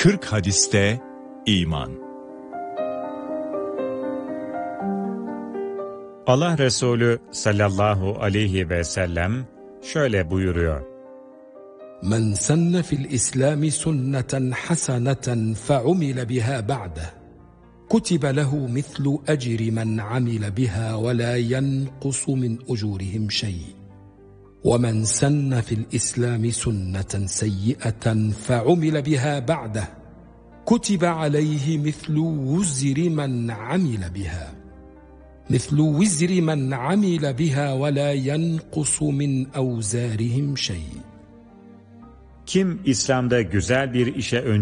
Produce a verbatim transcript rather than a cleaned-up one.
kırk hadiste iman. Allah Resulü sallallahu aleyhi ve sellem şöyle buyuruyor: Men senne fil İslami sünneten haseneten fe'umile biha ba'de kutibe lehu mislu ecri men amile biha ve la yenkusu min ucurihim şey. وَمَنْ سَنَّ فِي الْإِسْلَامِ سُنَّةً سَيِّئَةً فَعُمِلَ بِهَا بَعْدَهُ كُتِبَ عَلَيْهِ مِثْلُ وِزْرِ مَنْ عَمِلَ بِهَا مِثْلُ وِزْرِ مَنْ عَمِلَ بِهَا وَلَا يَنْقُصُ مِنْ أَوْزَارِهِمْ شَيْءٍ. Kim İslam'da güzel bir işe